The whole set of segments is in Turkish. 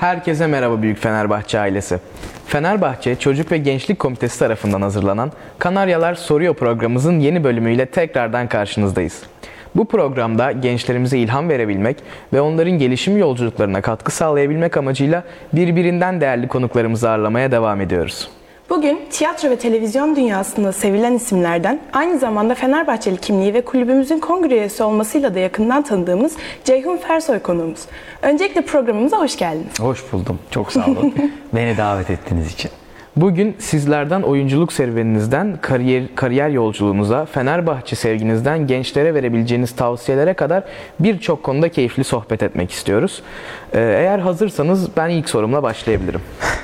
Herkese merhaba Büyük Fenerbahçe ailesi. Fenerbahçe Çocuk ve Gençlik Komitesi tarafından hazırlanan Kanaryalar Soruyor programımızın yeni bölümüyle tekrardan karşınızdayız. Bu programda gençlerimize ilham verebilmek ve onların gelişim yolculuklarına katkı sağlayabilmek amacıyla birbirinden değerli konuklarımızı ağırlamaya devam ediyoruz. Bugün tiyatro ve televizyon dünyasında sevilen isimlerden, aynı zamanda Fenerbahçeli kimliği ve kulübümüzün kongre üyesi olmasıyla da yakından tanıdığımız Ceyhun Fersoy konuğumuz. Öncelikle programımıza hoş geldiniz. Hoş buldum. Çok sağ olun. Beni davet ettiğiniz için. Bugün sizlerden oyunculuk serüveninizden kariyer yolculuğunuza, Fenerbahçe sevginizden gençlere verebileceğiniz tavsiyelere kadar birçok konuda keyifli sohbet etmek istiyoruz. Eğer hazırsanız ben ilk sorumla başlayabilirim.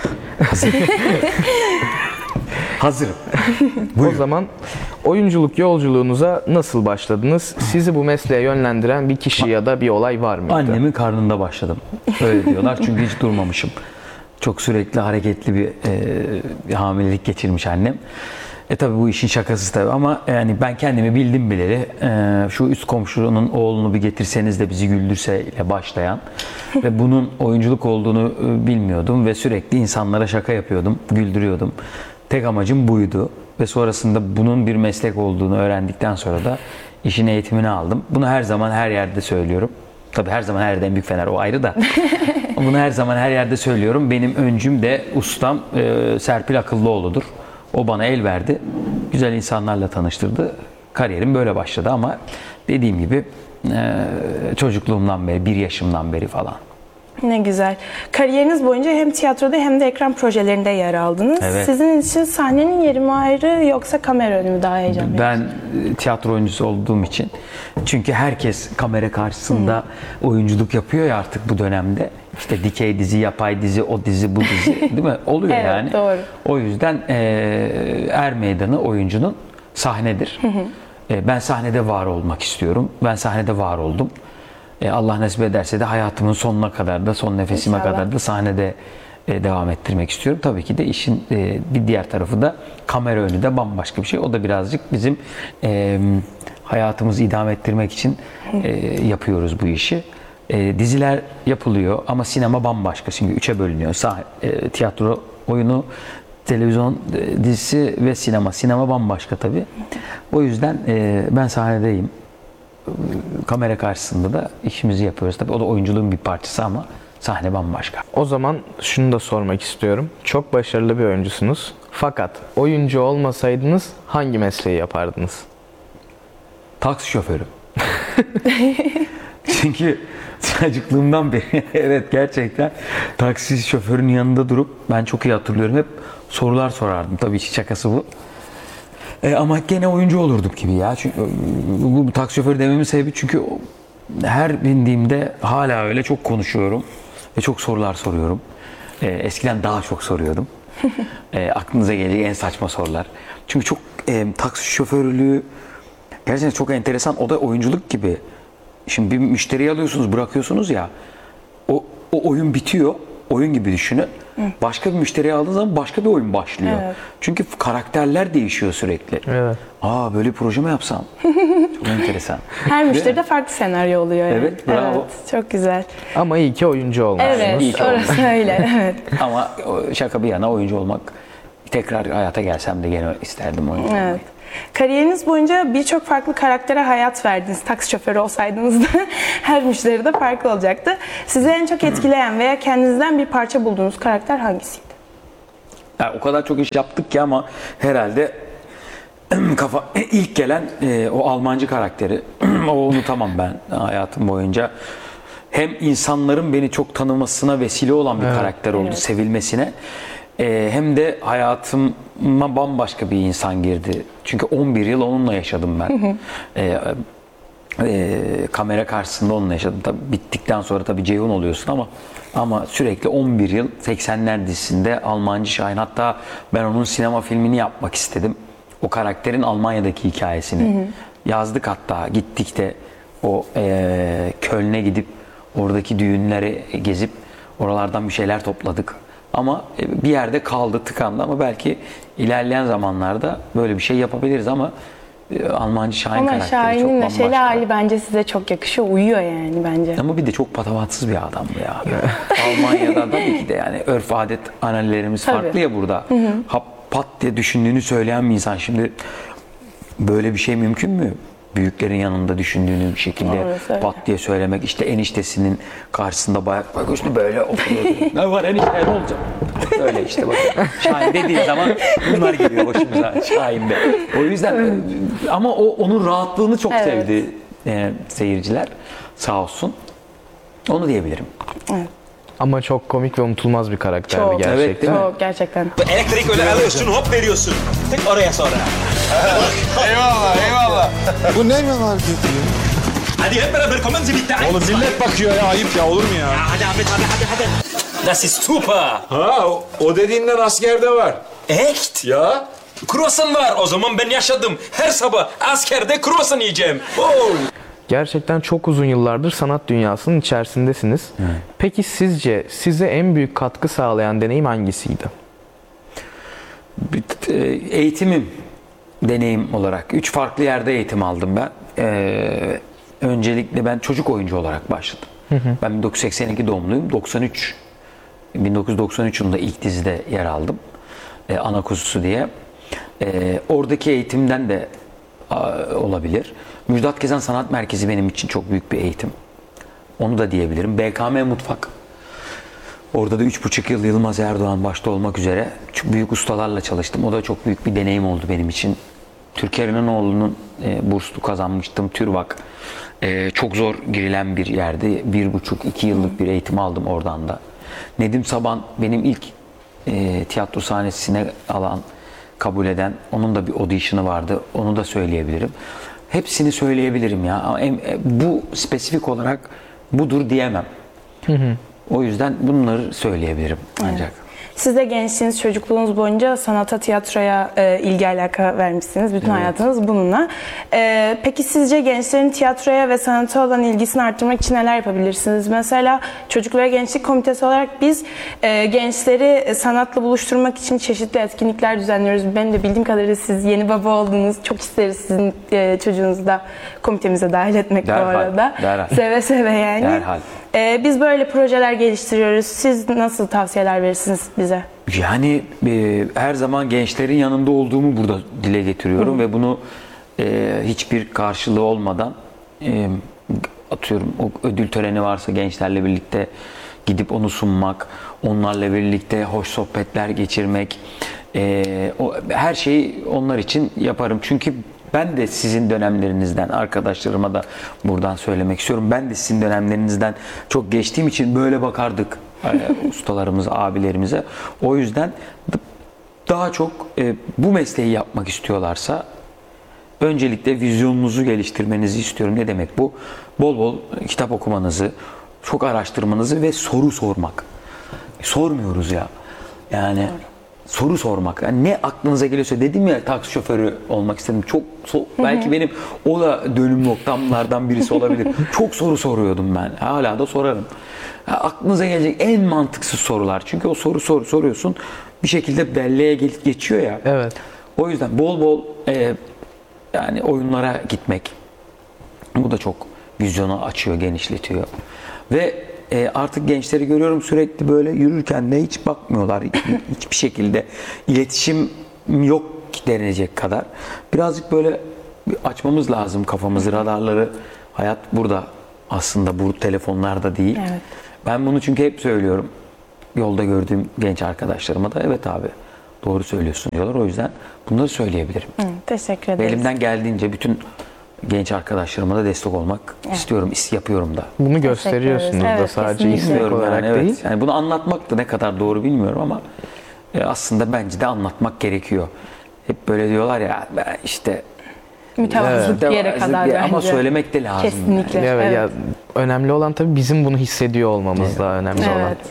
Hazırım. O zaman oyunculuk yolculuğunuza nasıl başladınız? Sizi bu mesleğe yönlendiren bir kişi ya da bir olay var mıydı? Annemin karnında başladım. Öyle diyorlar çünkü hiç durmamışım. Çok sürekli hareketli bir hamilelik geçirmiş annem. Tabii bu işin şakası tabii ama yani ben kendimi bildim bileli şu üst komşunun oğlunu bir getirseniz de bizi güldürse ile başlayan ve bunun oyunculuk olduğunu bilmiyordum ve sürekli insanlara şaka yapıyordum, güldürüyordum. Tek amacım buydu ve sonrasında bunun bir meslek olduğunu öğrendikten sonra da işin eğitimini aldım. Bunu her zaman her yerde söylüyorum. Tabii her zaman her yerde en büyük fener o ayrı da. Bunu her zaman her yerde söylüyorum. Benim öncüm de ustam Serpil Akıllıoğlu'dur. O bana el verdi. Güzel insanlarla tanıştırdı. Kariyerim böyle başladı ama dediğim gibi çocukluğumdan beri, 1 yaşımdan beri falan. Ne güzel. Kariyeriniz boyunca hem tiyatroda hem de ekran projelerinde yer aldınız. Evet. Sizin için sahnenin yeri mi ayrı yoksa kamera önü mü daha heyecan verici? Ben tiyatro oyuncusu olduğum için. Çünkü herkes kamera karşısında oyunculuk yapıyor ya artık bu dönemde. İşte dikey dizi, yapay dizi, o dizi, bu dizi değil mi? Oluyor Evet, yani. doğru. O yüzden er meydanı oyuncunun sahnedir. Ben sahnede var olmak istiyorum. Ben sahnede var oldum. Allah nasip ederse de hayatımın sonuna kadar da, son nefesime İnşallah. kadar da sahnede devam ettirmek istiyorum. Tabii ki de işin bir diğer tarafı da kamera önü de bambaşka bir şey. O da birazcık bizim hayatımızı idame ettirmek için yapıyoruz bu işi. Diziler yapılıyor ama sinema bambaşka. Çünkü 3'e bölünüyor. Tiyatro oyunu, televizyon dizisi ve sinema. Sinema bambaşka tabii. O yüzden ben sahnedeyim. Kamera karşısında da işimizi yapıyoruz. Tabii o da oyunculuğun bir parçası ama sahne bambaşka. O zaman şunu da sormak istiyorum. Çok başarılı bir oyuncusunuz. Fakat oyuncu olmasaydınız hangi mesleği yapardınız? Taksi şoförü. Çünkü çocukluğumdan beri evet gerçekten taksi şoförünün yanında durup ben çok iyi hatırlıyorum hep sorular sorardım. Tabii işin şakası bu. Ama gene oyuncu olurdum gibi ya. Çünkü bu taksi şoförü dememin sebebi çünkü her bindiğimde hala öyle çok konuşuyorum ve çok sorular soruyorum. Eskiden daha çok soruyordum. Aklınıza gelecek en saçma sorular. Çünkü çok taksi şoförlüğü gerçekten çok enteresan. O da oyunculuk gibi. Şimdi bir müşteriyi alıyorsunuz, bırakıyorsunuz ya. O oyun bitiyor. Oyun gibi düşünün. Başka bir müşteriyi aldığınız zaman başka bir oyun başlıyor. Evet. Çünkü karakterler değişiyor sürekli. Evet. Böyle bir proje mi yapsam? Çok enteresan. Her müşteride farklı senaryo oluyor. Yani. Evet, bravo. Evet, çok güzel. Ama iyi ki oyuncu olmuşsunuz. Evet, iyi ki orası öyle. Evet. Ama şaka bir yana oyuncu olmak, tekrar hayata gelsem de gene isterdim oyuncu olmayı. Evet. Kariyeriniz boyunca birçok farklı karaktere hayat verdiniz. Taksi şoförü olsaydınız da her müşteri de farklı olacaktı. Sizi en çok etkileyen veya kendinizden bir parça bulduğunuz karakter hangisiydi? Yani o kadar çok iş yaptık ki ama herhalde ilk gelen o Almancı karakteri. O unutamam ben hayatım boyunca. Hem insanların beni çok tanımasına vesile olan bir karakter oldu, sevilmesine. Hem de hayatıma bambaşka bir insan girdi. Çünkü 11 yıl onunla yaşadım ben. Kamera karşısında onunla yaşadım. Tabii bittikten sonra tabii Ceyhun oluyorsun ama sürekli 11 yıl 80'ler dizisinde Almancı Şahin. Hatta ben onun sinema filmini yapmak istedim. O karakterin Almanya'daki hikayesini yazdık hatta. Gittik de o Köln'e gidip oradaki düğünleri gezip oralardan bir şeyler topladık. Ama bir yerde kaldı, tıkandı ama belki ilerleyen zamanlarda böyle bir şey yapabiliriz ama Almancı Şahin Ama karakteri çok Şahin'in bambaşka. neşeli hali bence size çok yakışıyor, uyuyor yani bence. Ama bir de çok patavatsız bir adam bu ya. Almanya'da tabii ki de yani örf adet analarımız Tabii. farklı ya burada. Pat diye düşündüğünü söyleyen bir insan. Şimdi böyle bir şey mümkün mü? Büyüklerin yanında düşündüğünü bir şekilde Orası öyle. pat diye söylemek. İşte eniştesinin karşısında bak işte böyle oturuyordu. Ne var enişte ne olacak? Öyle işte bak. Şahin dediği zaman bunlar geliyor başımıza Şahin'de. O yüzden ama onun rahatlığını çok Evet. sevdi seyirciler. Sağ olsun. Onu diyebilirim. Ama çok komik ve unutulmaz bir karakterdi Çok. gerçekten. Evet, değil mi? Çok gerçekten. Elektrik öyle alıyorsun, hop veriyorsun. Tık oraya sonra. Eyvallah eyvallah. Bu ne memleket ya? Hadi hep beraber kommen Sie bitte ein. Oğlum millet bakıyor ya, ayıp ya, olur mu ya? Hadi Ahmet, hadi. Das ist super. Ha, o dediğinden askerde var. Echt? Ya? Croissant var. O zaman ben yaşadım. Her sabah askerde croissant yiyeceğim. Oh. Gerçekten çok uzun yıllardır sanat dünyasının içerisindesiniz. Peki sizce size en büyük katkı sağlayan deneyim hangisiydi? Eğitimim deneyim olarak 3 farklı yerde eğitim aldım ben. Öncelikle ben çocuk oyuncu olarak başladım. Ben 1982 doğumluyum. 1993 yılında ilk dizide yer aldım. Ana Kuzusu diye. Oradaki eğitimden de olabilir. Müjdat Gezen Sanat Merkezi benim için çok büyük bir eğitim. Onu da diyebilirim. BKM Mutfak. Orada da 3,5 yıl Yılmaz Erdoğan başta olmak üzere çok büyük ustalarla çalıştım. O da çok büyük bir deneyim oldu benim için. Türker İnanoğlu'nun burslu kazanmıştım. TÜRVAK. Çok zor girilen bir yerdi. 1,5-2 yıllık bir eğitim aldım oradan da. Nedim Saban benim ilk tiyatro sahnesine kabul eden, onun da bir audition'ı vardı. Onu da söyleyebilirim. Hepsini söyleyebilirim ya. Ama bu spesifik olarak budur diyemem. O yüzden bunları söyleyebilirim ancak. Siz de gençliğiniz, çocukluğunuz boyunca sanata, tiyatroya ilgi alaka vermişsiniz. Bütün hayatınız bununla. Peki sizce gençlerin tiyatroya ve sanata olan ilgisini arttırmak için neler yapabilirsiniz? Mesela Çocuk ve Gençlik Komitesi olarak biz gençleri sanatla buluşturmak için çeşitli etkinlikler düzenliyoruz. Benim de bildiğim kadarıyla siz yeni baba oldunuz. Çok isteriz sizin çocuğunuzu da komitemize dahil etmek bu Derhal, arada. derhal. Seve seve yani. Derhal. Biz böyle projeler geliştiriyoruz. Siz nasıl tavsiyeler verirsiniz bize? Yani her zaman gençlerin yanında olduğumu burada dile getiriyorum ve bunu hiçbir karşılığı olmadan atıyorum o ödül töreni varsa gençlerle birlikte gidip onu sunmak, onlarla birlikte hoş sohbetler geçirmek, her şeyi onlar için yaparım. Çünkü ben de sizin dönemlerinizden, arkadaşlarıma da buradan söylemek istiyorum. Ben de sizin dönemlerinizden çok geçtiğim için böyle bakardık ustalarımıza, abilerimize. O yüzden daha çok bu mesleği yapmak istiyorlarsa öncelikle vizyonunuzu geliştirmenizi istiyorum. Ne demek bu? Bol bol kitap okumanızı, çok araştırmanızı ve soru sormak. Sormuyoruz ya. Yani soru sormak. Yani ne aklınıza geliyorsa, dedim ya taksi şoförü olmak istedim. Çok belki benim o da dönüm noktamlardan birisi olabilir. Çok soru soruyordum ben. Hala da sorarım. Aklınıza gelecek en mantıksız sorular. Çünkü o soruyorsun. Bir şekilde belleğe geçiyor ya. Evet. O yüzden bol bol yani oyunlara gitmek. Bu da çok vizyonu açıyor, genişletiyor. Ve artık gençleri görüyorum sürekli böyle yürürken de hiç bakmıyorlar. Hiçbir şekilde iletişim yok denilecek kadar. Birazcık böyle açmamız lazım kafamızı, radarları. Hayat burada aslında, bu telefonlarda değil. Evet. Ben bunu çünkü hep söylüyorum. Yolda gördüğüm genç arkadaşlarıma da evet abi doğru söylüyorsun diyorlar. O yüzden bunları söyleyebilirim. Teşekkür Ve ederiz. elimden geldiğince bütün genç arkadaşlarıma da destek olmak istiyorum, yapıyorum da. Bunu gösteriyorsunuz ederiz. da Evet, sadece kesinlikle. istek Bilmiyorum olarak yani, evet. değil. Yani bunu anlatmak da ne kadar doğru bilmiyorum ama aslında bence de anlatmak gerekiyor. Hep böyle diyorlar ya ben işte Mütevazılık bir yere kadar bence. ama söylemek de lazım. Kesinlikle. Yani. Evet, Evet. ya önemli olan tabii bizim bunu hissediyor olmamız daha önemli olan. Evet.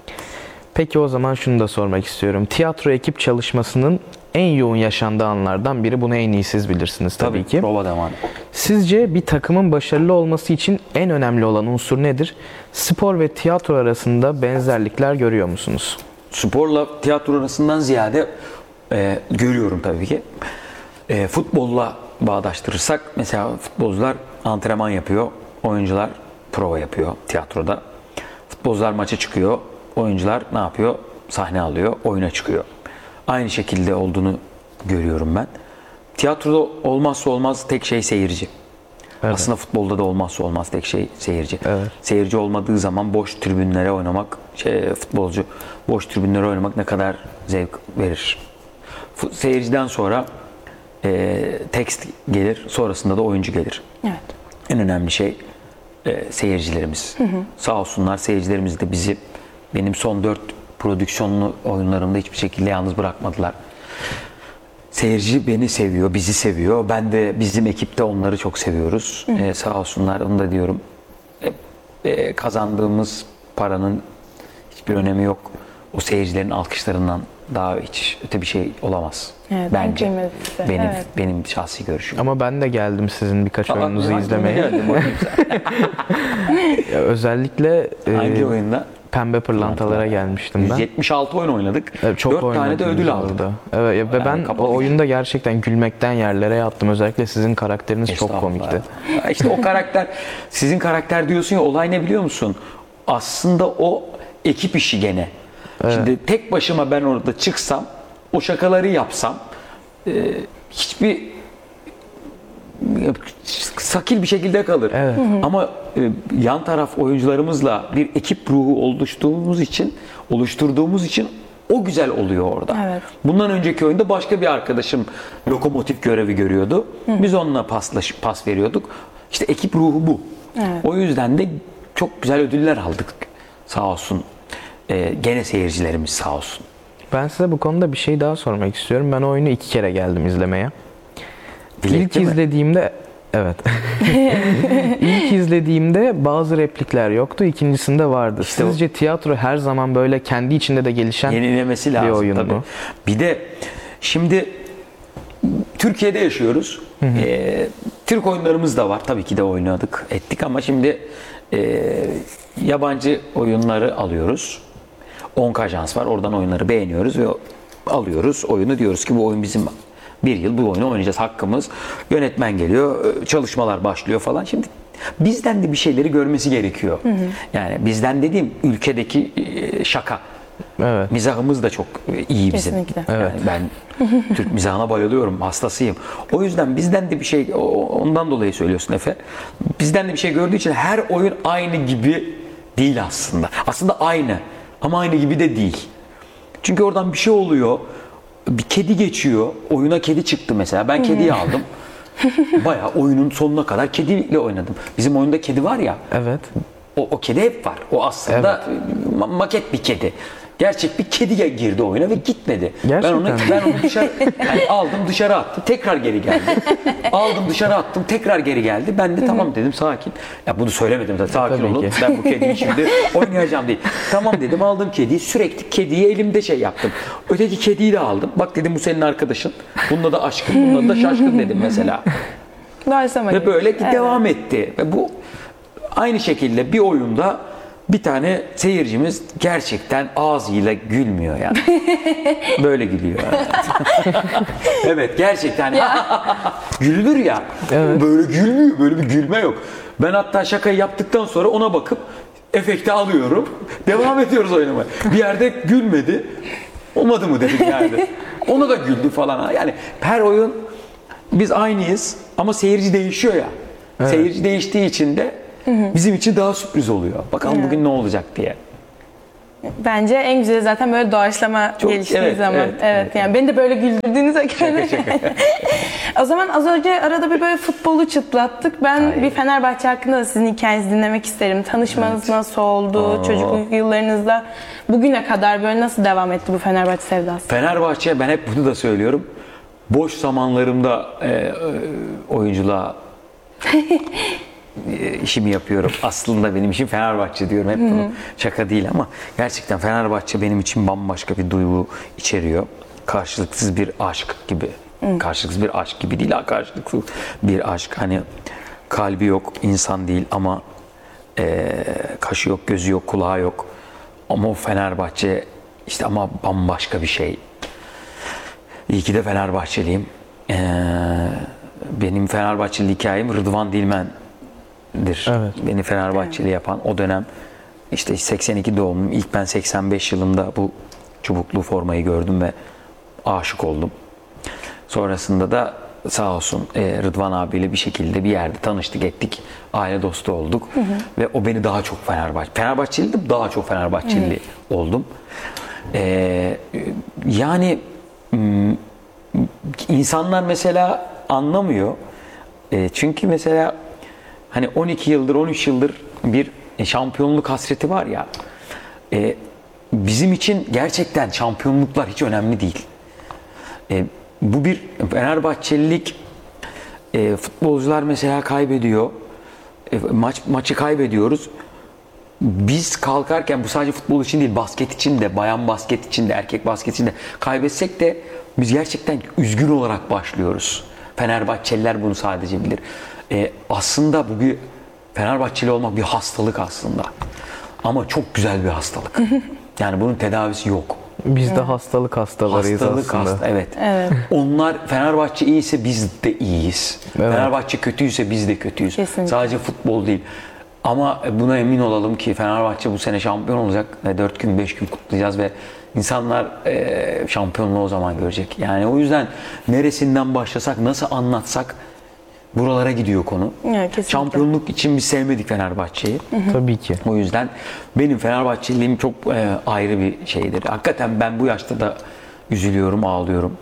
Peki o zaman şunu da sormak istiyorum. Tiyatro ekip çalışmasının en yoğun yaşandığı anlardan biri, bunu en iyi siz bilirsiniz tabii ki. Prova zamanı. Sizce bir takımın başarılı olması için en önemli olan unsur nedir? Spor ve tiyatro arasında benzerlikler görüyor musunuz? Sporla tiyatro arasından ziyade görüyorum tabii ki. Futbolla bağdaştırırsak mesela futbolcular antrenman yapıyor, oyuncular prova yapıyor tiyatroda. Futbolcular maça çıkıyor, oyuncular ne yapıyor? Sahne alıyor, oyuna çıkıyor. Aynı şekilde olduğunu görüyorum ben. Tiyatroda olmazsa olmaz tek şey seyirci. Evet. Aslında futbolda da olmazsa olmaz tek şey seyirci. Evet. Seyirci olmadığı zaman boş tribünlere oynamak, futbolcu boş tribünlere oynamak ne kadar zevk verir. Seyirciden sonra tekst gelir, sonrasında da oyuncu gelir. Evet. En önemli şey seyircilerimiz. Sağ olsunlar seyircilerimiz de bizi benim son 4 prodüksiyonlu oyunlarımda hiçbir şekilde yalnız bırakmadılar. Seyirci beni seviyor, bizi seviyor. Ben de bizim ekipte onları çok seviyoruz. Sağ olsunlar, onu da diyorum. Kazandığımız paranın hiçbir önemi yok. O seyircilerin alkışlarından daha hiç öte bir şey olamaz. Evet, en bence. kıymetlisi. Benim Evet. benim şahsi görüşüm. Ama ben de geldim sizin birkaç oyununuzu Aklıma izlemeye. geldi bu oyun. Ya özellikle Hangi oyunda? Pembe Pırlantalara gelmiştim ben. 176 oyun oynadık. Evet, çok 4 tane de oynadınız ödül aldık. orada. Evet, ve Yani ben kapalı o oyunda gerçekten gülmekten yerlere yattım. Özellikle sizin karakteriniz çok Estağfurullah. komikti. Ya İşte o karakter, sizin karakter diyorsun ya, olay ne biliyor musun? Aslında o ekip işi gene. Şimdi tek başıma ben orada çıksam, o şakaları yapsam, hiçbir sakil bir şekilde kalır. Evet. Ama yan taraf oyuncularımızla bir ekip ruhu oluşturduğumuz için o güzel oluyor orada. Evet. Bundan önceki oyunda başka bir arkadaşım lokomotif görevi görüyordu. Biz onunla pas veriyorduk. İşte ekip ruhu bu. Evet. O yüzden de çok güzel ödüller aldık. Sağ olsun. Gene seyircilerimiz sağ olsun. Ben size bu konuda bir şey daha sormak istiyorum. Ben o oyunu 2 kere geldim izlemeye. Biletli İlk mi? izlediğimde evet. İlk izlediğimde bazı replikler yoktu. İkincisinde vardı. İşte Sizce tiyatro her zaman böyle kendi içinde de gelişen Yenilemesi lazım bir oyun tabii. mu? Bir de şimdi Türkiye'de yaşıyoruz. Türk oyunlarımız da var. Tabii ki de oynadık, ettik ama şimdi yabancı oyunları alıyoruz. 10 ajans var. Oradan oyunları beğeniyoruz ve alıyoruz oyunu, diyoruz ki bu oyun bizim, bir yıl bu oyunu oynayacağız, hakkımız. Yönetmen geliyor, çalışmalar başlıyor falan. Şimdi bizden de bir şeyleri görmesi gerekiyor. Yani bizden dediğim ülkedeki şaka. Evet. Mizahımız da çok iyi bizim. Kesinlikle. Yani ben Türk mizahına bayılıyorum, hastasıyım. O yüzden bizden de bir şey, ondan dolayı söylüyorsun Efe. Bizden de bir şey gördüğü için her oyun aynı gibi değil aslında. Aslında aynı ama aynı gibi de değil. Çünkü oradan bir şey oluyor. Bir kedi geçiyor. Oyuna kedi çıktı mesela. Ben kediyi aldım. Bayağı oyunun sonuna kadar kediyle oynadım. Bizim oyunda kedi var ya. Evet. O kedi hep var. O aslında maket bir kedi. Gerçek bir kedi girdi oyuna ve gitmedi. Gerçekten Ben onu dışarı aldım, dışarı attım, tekrar geri geldi. Aldım, dışarı attım, tekrar geri geldi. Ben de tamam dedim, sakin. Ya bunu söylemedim de, sakin Tabii olun. ki. Ben bu kediyi şimdi oynayacağım değil. Tamam dedim, aldım kediyi. Sürekli kediyi elimde şey yaptım. Öteki kediyi de aldım. Bak dedim, bu senin arkadaşın. Bununla da aşkın, bununla da şaşkın dedim mesela. Doğaçlama Ve gibi. böyle Evet. devam etti. Ve bu aynı şekilde bir oyunda bir tane seyircimiz gerçekten ağzıyla gülmüyor yani. Böyle gülüyor. Evet, gerçekten. Gülünür ya. Böyle gülmüyor. Böyle bir gülme yok. Ben hatta şakayı yaptıktan sonra ona bakıp efekti alıyorum. Devam ediyoruz oynamaya. Bir yerde gülmedi. Olmadı mı dedim yani. Ona da güldü falan. Yani her oyun biz aynıyız ama seyirci değişiyor ya. Seyirci değiştiği için de bizim için daha sürpriz oluyor. Bakalım bugün ne olacak diye. Bence en güzeli zaten böyle doğaçlama Çok- geliştiği evet, zaman. evet, evet. Yani beni de böyle güldürdüğünüze göre. O zaman az önce arada bir böyle futbolu çıtlattık. Ben bir Fenerbahçe hakkında da sizin hikayenizi dinlemek isterim. Tanışmanız nasıl oldu? Çocukluk yıllarınızda bugüne kadar böyle nasıl devam etti bu Fenerbahçe sevdası? Fenerbahçe, ben hep bunu da söylüyorum. Boş zamanlarımda oyunculuğa işimi yapıyorum. Aslında benim işim Fenerbahçe diyorum. Hep bunu, şaka değil ama gerçekten Fenerbahçe benim için bambaşka bir duygu içeriyor. Karşılıksız bir aşk gibi. Karşılıksız bir aşk gibi değil, karşılıksız bir aşk. Hani kalbi yok, insan değil ama kaşı yok, gözü yok, kulağı yok. Ama o Fenerbahçe işte, ama bambaşka bir şey. İyi ki de Fenerbahçeliyim. Benim Fenerbahçeli hikayem Rıdvan Dilmen'dir. Evet. Beni Fenerbahçeli yapan o dönem işte 82 doğumluyum. İlk ben 85 yılında bu çubuklu formayı gördüm ve aşık oldum. Sonrasında da sağ olsun Rıdvan abiyle bir şekilde bir yerde tanıştık ettik. Aile dostu olduk. Ve o beni daha çok Fenerbahçeliydim, daha çok Fenerbahçeli oldum. Yani insanlar mesela anlamıyor. Çünkü mesela hani 12 yıldır, 13 yıldır bir şampiyonluk hasreti var ya. Bizim için gerçekten şampiyonluklar hiç önemli değil. Bu bir Fenerbahçelilik. Futbolcular mesela kaybediyor. Maçı kaybediyoruz. Biz kalkarken bu sadece futbol için değil, basket için de, bayan basket için de, erkek basket için de kaybetsek de biz gerçekten üzgün olarak başlıyoruz. Fenerbahçeliler bunu sadece bilir. Aslında bu bir Fenerbahçeli olmak bir hastalık aslında. Ama çok güzel bir hastalık. Yani bunun tedavisi yok. Biz de hastalık hastalarıyız aslında. Evet. Onlar Fenerbahçe iyiyse biz de iyiyiz. Evet. Fenerbahçe kötüyse biz de kötüyüz. Kesinlikle. Sadece futbol değil. Ama buna emin olalım ki Fenerbahçe bu sene şampiyon olacak ve 4 gün 5 gün kutlayacağız ve insanlar şampiyonluğu o zaman görecek. Yani o yüzden neresinden başlasak, nasıl anlatsak buralara gidiyor konu. Evet, kesinlikle. Şampiyonluk için biz sevmedik Fenerbahçe'yi. Tabii ki. O yüzden benim Fenerbahçeliliğim çok ayrı bir şeydir. Hakikaten ben bu yaşta da üzülüyorum, ağlıyorum.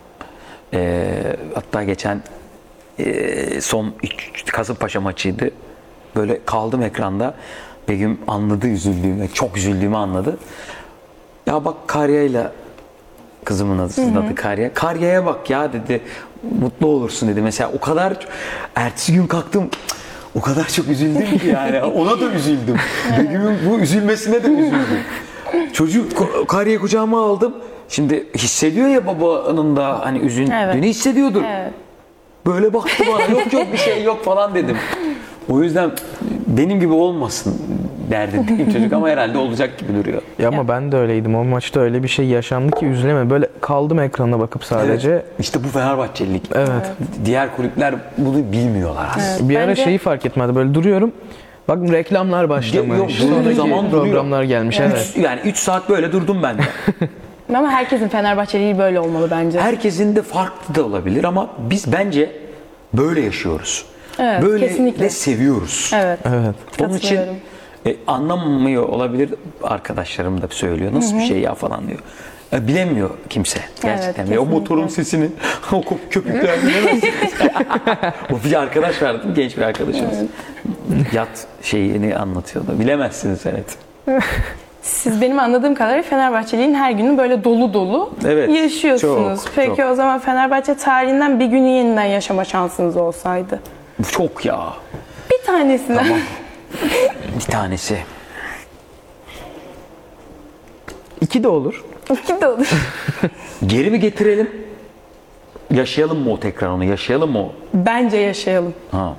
Hatta geçen son Kasımpaşa maçıydı. Böyle kaldım ekranda. Begüm anladı üzüldüğümü, çok üzüldüğümü anladı. Ya bak Karya'yla, kızımın adı Karya. Karya'ya bak ya dedi. Mutlu olursun dedi. Mesela o kadar ertesi gün kalktım. O kadar çok üzüldüm ki yani. Ona da üzüldüm. Begüm'ün bu üzülmesine de üzüldüm. Çocuk Karya'yı kucağıma aldım. Şimdi hissediyor ya babanın da hani üzüldüğünü hissediyordur. Evet. Böyle baktı bana yok bir şey yok falan dedim. O yüzden benim gibi olmasın derdindeyim çocuk ama herhalde olacak gibi duruyor. Ya ama ben de öyleydim. O maçta öyle bir şey yaşandı ki üzülemem. Böyle kaldım ekrana bakıp sadece. Evet, işte bu Fenerbahçelilik. Evet. Diğer kulüpler bunu bilmiyorlar aslında. Bir ara Bence- şeyi fark etmedi. Böyle duruyorum. Bak reklamlar başlamış. Yok, durduğu Sonraki zaman duruyor. programlar gelmiş. Evet. Yani 3 saat böyle durdum ben de. Ama herkesin Fenerbahçeliliği böyle olmalı bence. Herkesin de farklı da olabilir ama biz bence böyle yaşıyoruz. Evet, böyle kesinlikle. de seviyoruz. Evet. Evet. Onun için Katılıyorum. anlamıyor olabilir, arkadaşlarım da söylüyor. Nasıl bir şey ya falan diyor. Bilemiyor kimse gerçekten. Ve o kesinlikle. motorun sesini, o köpükler bilemezsiniz. O bir arkadaş vardı, genç bir arkadaşımız. Yat şeyini anlatıyordu. Bilemezsiniz evet. Siz benim anladığım kadarıyla Fenerbahçeliğin her günü böyle dolu dolu Evet, yaşıyorsunuz. çok, Peki çok. o zaman Fenerbahçe tarihinden bir günü yeniden yaşama şansınız olsaydı? Çok ya. Bir tanesinden. Tamam. Bir tanesi. 2 de olur. İki de olur. Geri mi getirelim? Yaşayalım mı o tekrar onu? Yaşayalım mı o? Bence yaşayalım. Ha.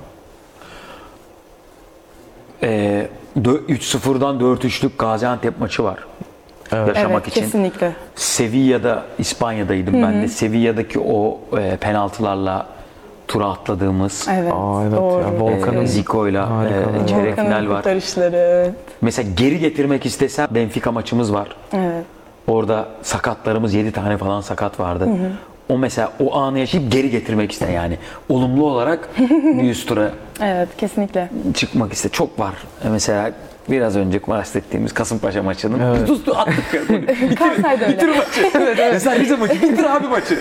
3-0'dan 4-3'lük Gaziantep maçı var. Yaşamak Evet, için. kesinlikle. Sevilla'da, İspanya'daydım ben de. Sevilla'daki o penaltılarla tura atladığımız Evet. Aa, evet doğru. ya, Volkan'ın Zico'yla harika. çeyrek Volkan'ın final var. kurtarışları, evet. Mesela geri getirmek istesem Benfica maçımız var. Evet. Orada sakatlarımız 7 tane falan sakat vardı. O mesela o anı yaşayıp geri getirmek iste yani. Olumlu olarak bir üst tura Evet, kesinlikle. çıkmak iste. Çok var. Mesela biraz önce bahsettiğimiz Kasımpaşa maçının. Evet. Dur attık. Kalsaydı öyle. Bitir maçı. Mesela bize maçı. Bitir abi maçı.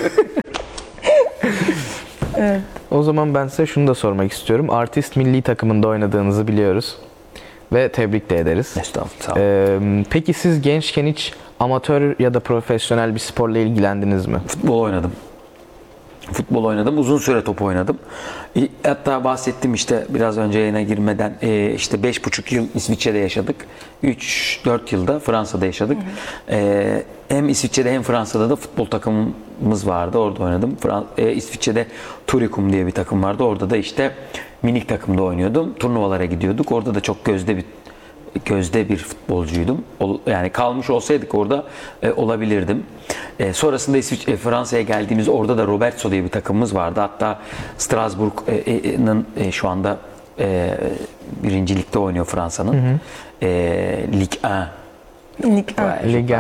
O zaman ben size şunu da sormak istiyorum. Artist milli takımında oynadığınızı biliyoruz. Ve tebrik de ederiz. Estağfurullah. Sağ olun. Peki siz gençken hiç amatör ya da profesyonel bir sporla ilgilendiniz mi? Futbol oynadım. Futbol oynadım. Uzun süre top oynadım. Hatta bahsettim işte biraz önce yayına girmeden işte 5,5 yıl İsviçre'de yaşadık. 3-4 yılda Fransa'da yaşadık. Hem İsviçre'de hem Fransa'da da futbol takımımız vardı. Orada oynadım. İsviçre'de Turicum diye bir takım vardı. Orada da işte minik takımda oynuyordum. Turnuvalara gidiyorduk. Orada da çok gözde bir gözde bir futbolcuydum. Yani kalmış olsaydık orada olabilirdim. Sonrasında Fransa'ya geldiğimiz orada da Robertso diye bir takımımız vardı. Hatta Strasbourg'un şu anda birincilikte oynuyor Fransa'nın. Ligue 1. Lig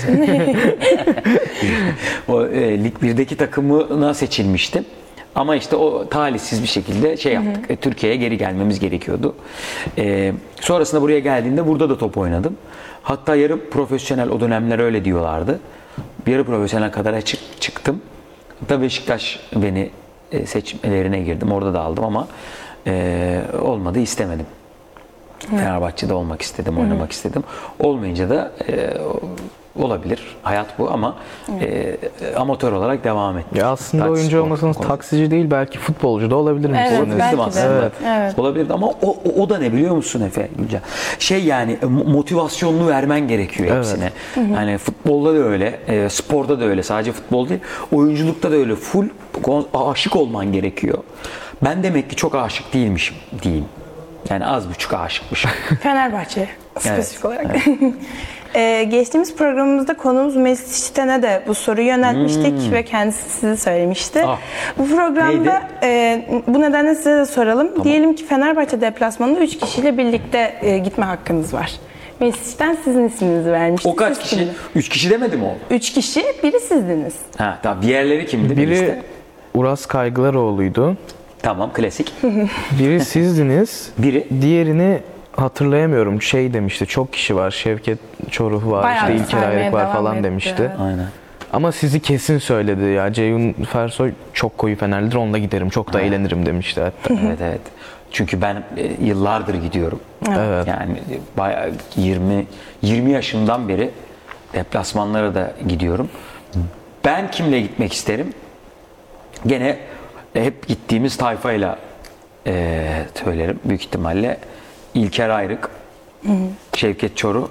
1. O Lig 1'deki takımına seçilmiştim. Ama işte o talihsiz bir şekilde yaptık. Türkiye'ye geri gelmemiz gerekiyordu. Sonrasında buraya geldiğimde burada da top oynadım. Hatta yarı profesyonel, o dönemler öyle diyorlardı. Yarı profesyonel kadar çıktım. Hatta Beşiktaş beni seçmelerine girdim. Orada da aldım ama olmadı, istemedim. Fenerbahçe'de olmak istedim, oynamak istedim. Olmayınca da olabilir. Hayat bu ama amatör olarak devam ettim. Ya aslında oyuncu olmasanız taksici değil, belki futbolcu da olabilir misiniz? Evet, Olabilirdim belki de. aslında. Evet. Olabilirdi ama o da ne biliyor musun Efe Gülcan? Yani motivasyonunu vermen gerekiyor hepsine. Hani futbolda da öyle, sporda da öyle. Sadece futbol değil, oyunculukta da öyle. Full aşık olman gerekiyor. Ben demek ki çok aşık değilmişim diyeyim. Yani az buçuk aşıkmışım. Fenerbahçe spesifik olarak. Geçtiğimiz programımızda konuğumuz Mesut İşten'e de bu soruyu yöneltmiştik ve kendisi size söylemişti. Bu programda bu nedenle size de soralım. Tamam. Diyelim ki Fenerbahçe deplasmanında 3 kişiyle birlikte gitme hakkınız var. Mesut İşten sizin isminizi vermişti. O kaç kişi? 3 kişi demedi mi o? 3 kişi, biri sizdiniz. Ha, tamam. Diğerleri kimdi? Biri Uras Kaygılaroğlu'ydu. Tamam, klasik. Biri sizdiniz. Biri Diğerini hatırlayamıyorum. Şey demişti, çok kişi var. Şevket Çoruh var, Bayağı işte İlker saymaya Ayrık var devam falan etti. demişti. aynen. Ama sizi kesin söyledi ya. Ceyhun Fersoy çok koyu Fenerlidir, onunla giderim. Çok da eğlenirim demişti hatta. Evet. Çünkü ben yıllardır gidiyorum. Evet. Yani bayağı 20 yaşımdan beri deplasmanlara da gidiyorum. Ben kimle gitmek isterim? Gene hep gittiğimiz tayfayla söylerim büyük ihtimalle. İlker Ayrık, Şevket Çoruh,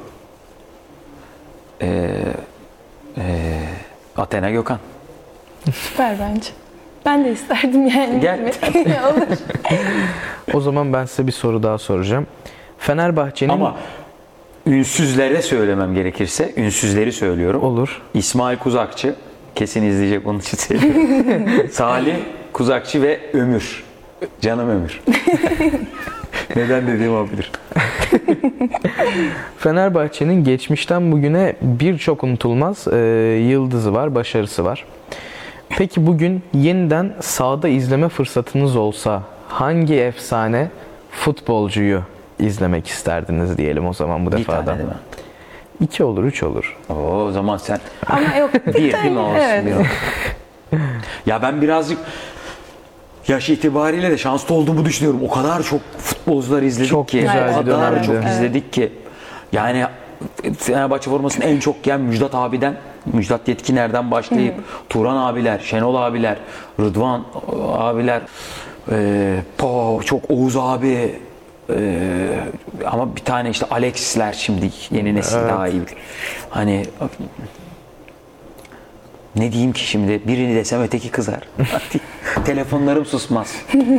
Athena Gökhan. Süper bence. Ben de isterdim yani. Gel. Olur. O zaman ben size bir soru daha soracağım. Fenerbahçe'nin... Ama ünsüzlere söylemem gerekirse, ünsüzleri söylüyorum. Olur. İsmail Kuzakçı, kesin izleyecek, onun için söylüyorum. Salih Kuzakçı ve Ömür. Canım Ömür. Neden dediğim olabilir. Fenerbahçe'nin geçmişten bugüne birçok unutulmaz yıldızı var, başarısı var. Peki bugün yeniden sahada izleme fırsatınız olsa hangi efsane futbolcuyu izlemek isterdiniz diyelim o zaman bu Bir defada? tane değil mi? 2 olur, 3 olur. O zaman sen Ama yok. bir değil mi olsun? Evet. Bir olsun. Ya ben birazcık yaş itibariyle de şanslı olduğumu düşünüyorum. O kadar çok futbolcular izledik Çok ki. güzel O bir kadar dönemdi. çok Evet. izledik ki. Yani Fenerbahçe formasını en çok giyen Müjdat abiden, Müjdat Yetkiner'den başlayıp Turan abiler, Şenol abiler, Rıdvan abiler, çok Oğuz abi, ama bir tane işte Alexis'ler şimdi yeni nesil daha iyi. Hani ne diyeyim ki şimdi, birini desem öteki kızar. Telefonlarım susmaz.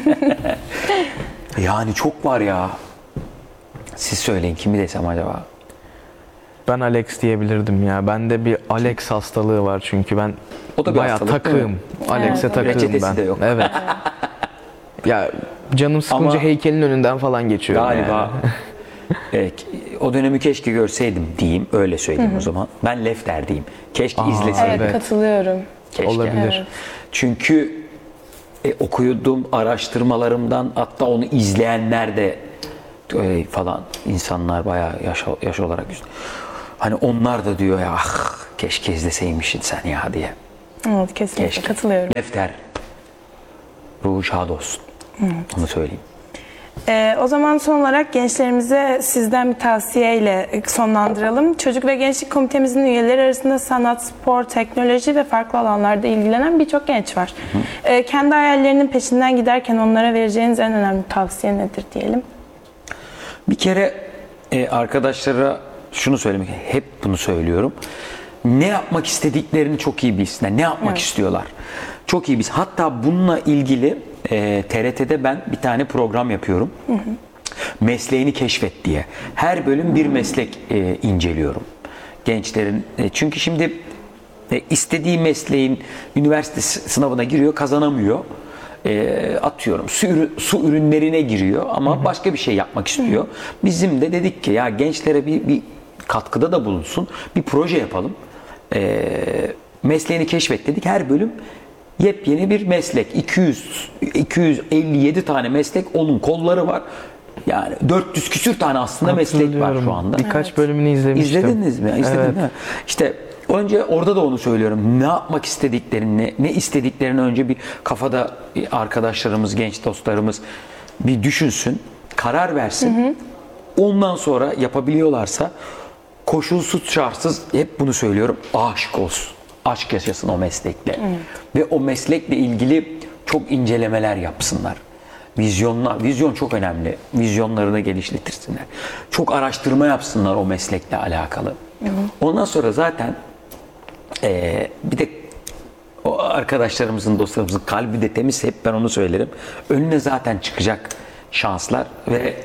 Yani çok var ya. Siz söyleyin, kimi desem acaba? Ben Alex diyebilirdim ya. Bende bir Alex hastalığı var çünkü ben O da bir bayağı hastalık değil takığım. mi? Alex'e takığım Reçetesi ben. de yok. Evet. Ya canım sıkınca Ama heykelin önünden falan geçiyorum Galiba o dönemi keşke görseydim diyeyim, öyle söyleyeyim o zaman. Ben Lefter diyeyim. Keşke izleseydim. Evet, katılıyorum. Keşke. Olabilir. Evet. Çünkü okuyduğum araştırmalarımdan, hatta onu izleyenler de falan insanlar bayağı yaş olarak hani onlar da diyor ya, ah keşke izleseymişsin sen ya diye. Evet, kesinlikle Keşke. katılıyorum. Lefter ruhu şad olsun. Onu söyleyeyim. O zaman son olarak gençlerimize sizden bir tavsiyeyle sonlandıralım. Çocuk ve Gençlik Komitemizin üyeleri arasında sanat, spor, teknoloji ve farklı alanlarda ilgilenen birçok genç var. Kendi hayallerinin peşinden giderken onlara vereceğiniz en önemli tavsiye nedir diyelim? Bir kere arkadaşlara şunu söylemek, hep bunu söylüyorum. Ne yapmak istediklerini çok iyi bilsinler. Ne yapmak istiyorlar? Çok iyi bilsin. Hatta bununla ilgili TRT'de ben bir tane program yapıyorum. mesleğini keşfet diye. Her bölüm bir meslek inceliyorum. Gençlerin çünkü şimdi istediği mesleğin üniversite sınavına giriyor, kazanamıyor. Atıyorum su ürünlerine giriyor ama başka bir şey yapmak istiyor. Bizim de dedik ki ya gençlere bir katkıda da bulunsun. Bir proje yapalım. Mesleğini keşfet dedik. Her bölüm yepyeni bir meslek. 257 tane meslek, onun kolları var. Yani 400 küsür tane aslında meslek var şu anda. Birkaç bölümünü izlemiştim. İzlediniz mi? İzledin Evet. mi? İşte önce orada da onu söylüyorum. Ne yapmak istediklerini, ne istediklerini önce bir kafada arkadaşlarımız, genç dostlarımız bir düşünsün, karar versin. Ondan sonra yapabiliyorlarsa koşulsuz şartsız, hep bunu söylüyorum, aşık olsun. Aşk yaşasın o meslekle. Ve o meslekle ilgili çok incelemeler yapsınlar. Vizyon çok önemli. Vizyonlarını geliştirsinler. Çok araştırma yapsınlar o meslekle alakalı. Ondan sonra zaten bir de o arkadaşlarımızın, dostlarımızın kalbi de temiz, hep ben onu söylerim. Önüne zaten çıkacak şanslar ve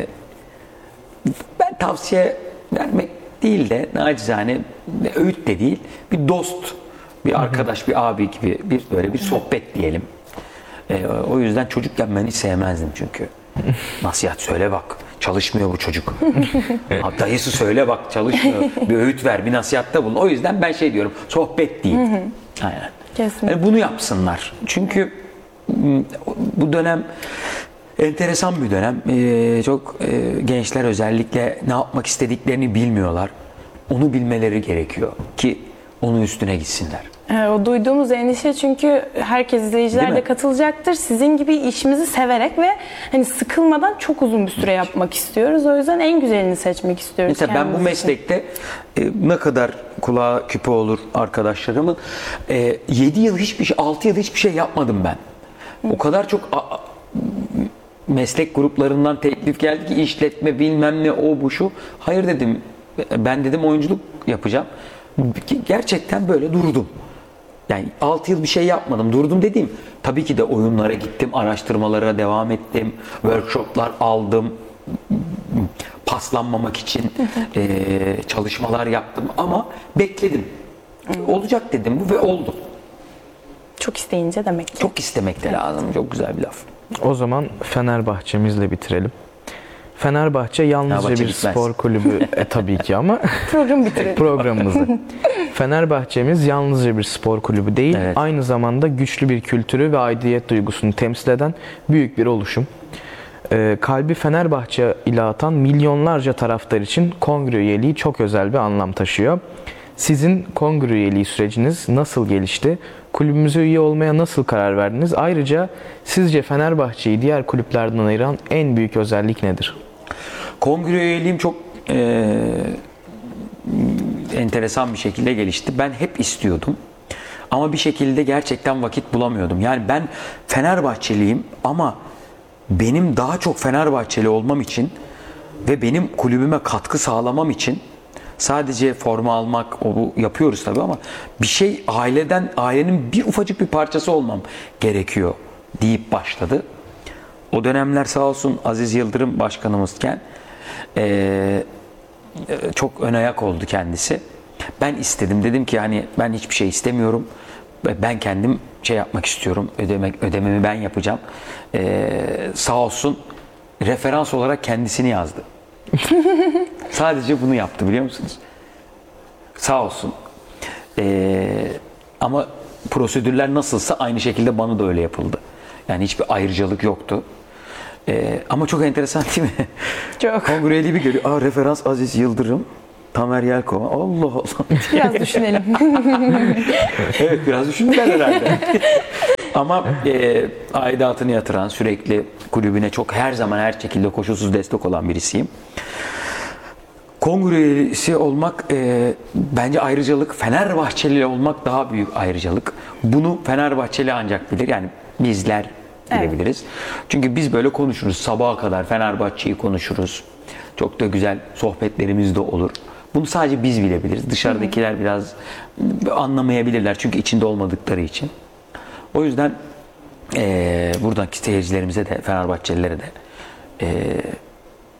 ben tavsiye vermek değil de nacizane, öğüt de değil, bir dost, bir arkadaş, bir abi gibi böyle bir sohbet diyelim. O yüzden çocukken ben hiç sevmezdim çünkü. Nasihat söyle bak, çalışmıyor bu çocuk. Dayısı söyle bak, çalışmıyor. Bir öğüt ver, bir nasihatta bulun. O yüzden ben şey diyorum, sohbet değil. Aynen. Kesinlikle. Yani bunu yapsınlar. Çünkü bu dönem enteresan bir dönem. Çok gençler özellikle ne yapmak istediklerini bilmiyorlar. Onu bilmeleri gerekiyor ki onun üstüne gitsinler. O duyduğumuz endişe, çünkü herkes, izleyiciler Değil de mi? katılacaktır. Sizin gibi işimizi severek ve hani sıkılmadan çok uzun bir süre yapmak istiyoruz. O yüzden en güzelini seçmek istiyoruz. Mesela ben bu kendimiz için. meslekte ne kadar kulağa küpe olur arkadaşlarımın, 7 yıl hiçbir şey, 6 yıl hiçbir şey yapmadım ben. O kadar çok meslek gruplarından teklif geldi ki işletme bilmem ne, o bu şu. Hayır dedim, ben dedim oyunculuk yapacağım. Gerçekten böyle durdum. Yani 6 yıl bir şey yapmadım. Durdum dediğim, tabii ki de oyunlara gittim, araştırmalara devam ettim, workshoplar aldım, paslanmamak için çalışmalar yaptım ama bekledim. Olacak dedim bu ve oldu. Çok isteyince demek ki. Çok istemek de lazım. Çok güzel bir laf. O zaman Fenerbahçemizle bitirelim. Fenerbahçe yalnızca Fenerbahçe bir bitmez. spor kulübü tabii ki ama Program bitirelim. programımızı. Fenerbahçemiz yalnızca bir spor kulübü değil, Evet. aynı zamanda güçlü bir kültürü ve aidiyet duygusunu temsil eden büyük bir oluşum. Kalbi Fenerbahçe ile atan milyonlarca taraftar için kongre üyeliği çok özel bir anlam taşıyor. Sizin kongre üyeliği süreciniz nasıl gelişti? Kulübümüze üye olmaya nasıl karar verdiniz? Ayrıca sizce Fenerbahçe'yi diğer kulüplerden ayıran en büyük özellik nedir? Kongre üyeliğim çok enteresan bir şekilde gelişti. Ben hep istiyordum. Ama bir şekilde gerçekten vakit bulamıyordum. Yani ben Fenerbahçeliyim ama benim daha çok Fenerbahçeli olmam için ve benim kulübüme katkı sağlamam için sadece forma almak, o bu yapıyoruz tabii ama bir şey ailenin bir ufacık bir parçası olmam gerekiyor deyip başladı. O dönemler sağ olsun Aziz Yıldırım başkanımızken çok ön ayak oldu kendisi. Ben istedim. Dedim ki hani ben hiçbir şey istemiyorum. Ben kendim şey yapmak istiyorum. Ödememi ben yapacağım. Sağ olsun referans olarak kendisini yazdı. Sadece bunu yaptı, biliyor musunuz? Sağ olsun. Ama prosedürler nasılsa aynı şekilde bana da öyle yapıldı. Yani hiçbir ayrıcalık yoktu. Ama çok enteresan değil mi? Çok. Kongre üyeliği bir görüyor. Referans Aziz Yıldırım, Tamer Yelkova. Allah Allah. Biraz düşünelim. Evet, biraz düşündüler herhalde. Ama aidatını yatıran, sürekli kulübüne çok her zaman her şekilde koşulsuz destek olan birisiyim. Kongre üyesi olmak bence ayrıcalık. Fenerbahçeli olmak daha büyük ayrıcalık. Bunu Fenerbahçeli ancak bilir. Yani bizler bilebiliriz. Çünkü biz böyle konuşuruz. Sabaha kadar Fenerbahçe'yi konuşuruz. Çok da güzel sohbetlerimiz de olur. Bunu sadece biz bilebiliriz. Dışarıdakiler biraz anlamayabilirler. Çünkü içinde olmadıkları için. O yüzden buradaki seyircilerimize de, Fenerbahçelilere de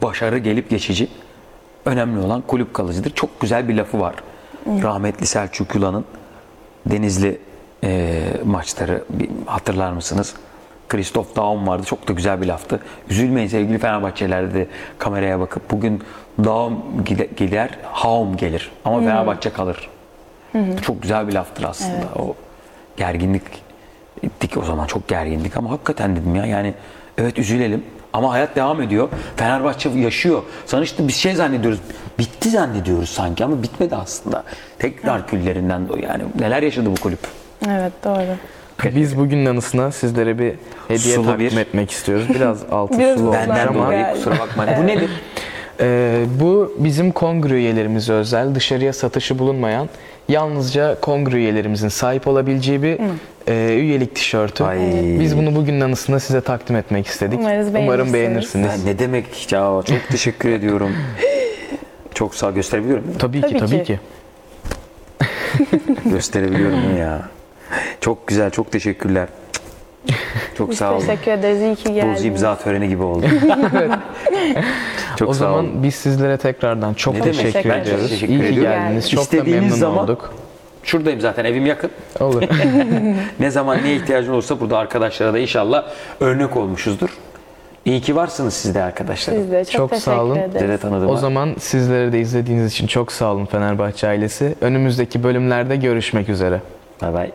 Başarı gelip geçici. Önemli olan kulüp kalıcıdır. Çok güzel bir lafı var. Rahmetli Selçuk Yula'nın Denizli maçları hatırlar mısınız? Christoph Daum vardı. Çok da güzel bir laftı. Üzülmeyin sevgili Fenerbahçeliler dedi kameraya bakıp. Bugün Daum gider, Haum gelir. Ama Fenerbahçe kalır. Çok güzel bir laftır aslında. O gerginlik o zaman çok gergindik ama hakikaten dedim ya yani evet üzülelim ama hayat devam ediyor. Fenerbahçe yaşıyor. Sonuçta biz şey zannediyoruz. Bitti zannediyoruz sanki ama bitmedi aslında. Tekrar küllerinden yani neler yaşadı bu kulüp. Evet doğru. Biz bugünün anısına sizlere bir hediye Sulu takdim bir- etmek istiyoruz. Biraz altı Biraz sulu olmuş Benden Ama- dolayı kusura bakmayın. Bu nedir? Bu bizim kongre üyelerimize özel, dışarıya satışı bulunmayan, yalnızca kongre üyelerimizin sahip olabileceği bir üyelik tişörtü. Ay. Biz bunu bugünün anısına size takdim etmek istedik. Umarım Umarım beğenirsiniz. beğenirsiniz. Ya ne demek ya çok teşekkür ediyorum. Çok sağ gösterebiliyorum değil mi? Tabii Tabii ki. ki. Gösterebiliyorum ya. Çok güzel, çok teşekkürler. Çok Biz sağ olun. teşekkür ederiz. İyi ki Buz geldiniz. imza töreni gibi oldu. Çok O sağ zaman olun. biz sizlere tekrardan çok Ne demek? teşekkür Ben çok ediyoruz. teşekkür İyi ki ediyorum. geldiniz. Çok da İstediğiniz memnun zaman- olduk. Şuradayım zaten, evim yakın. Olur. Ne zaman neye ihtiyacın olursa burada arkadaşlara da inşallah örnek olmuşuzdur. İyi ki varsınız siz de arkadaşlar. Biz de çok, Çok teşekkür sağ olun. ederiz. Size de tanıdığıma. O zaman sizlere de izlediğiniz için çok sağ olun Fenerbahçe ailesi. Önümüzdeki bölümlerde görüşmek üzere. Bay bay.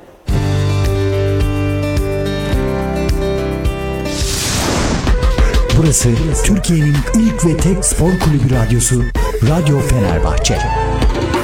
Burası Türkiye'nin ilk ve tek spor kulübü radyosu Radyo Fenerbahçe.